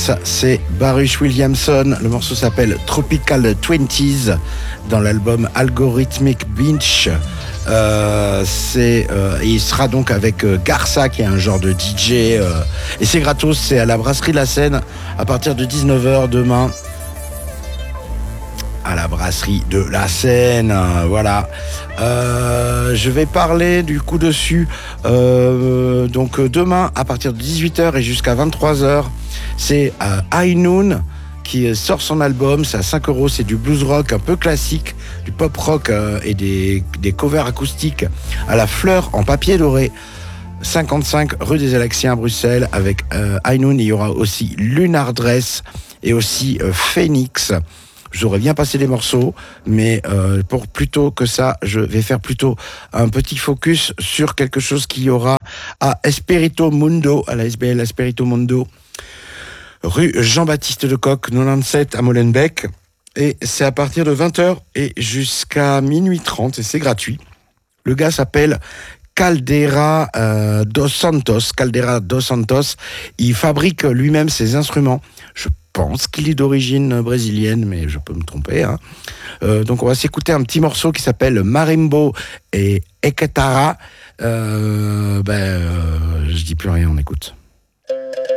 Ça, c'est Baruch Williamson. Le morceau s'appelle Tropical 20s dans l'album Algorithmic Beach. Il sera donc avec Garza, qui est un genre de DJ. Et c'est gratos, c'est à la Brasserie de la Seine à partir de 19h demain. À la Brasserie de la Seine, voilà. Je vais parler du coup dessus. Donc demain, à partir de 18h et jusqu'à 23h, c'est High Noon qui sort son album. C'est à 5€, c'est du blues rock un peu classique, du pop rock et des covers acoustiques à la fleur en papier doré. 55 rue des Alexiens à Bruxelles. Avec High Noon, il y aura aussi Lunar Dress et aussi Phoenix. J'aurais bien passé les morceaux, mais pour plutôt que ça, je vais faire plutôt un petit focus sur quelque chose qu'il y aura à Espirito Mundo, à la SBL Espirito Mundo, rue Jean-Baptiste de Coq, 97 à Molenbeek. Et c'est à partir de 20h et jusqu'à minuit 30, et c'est gratuit. Le gars s'appelle Caldera dos Santos. Caldera dos Santos. Il fabrique lui-même ses instruments. Je pense qu'il est d'origine brésilienne, mais je peux me tromper. Donc on va s'écouter un petit morceau qui s'appelle Marimbo et Eketara. Je dis plus rien, on écoute.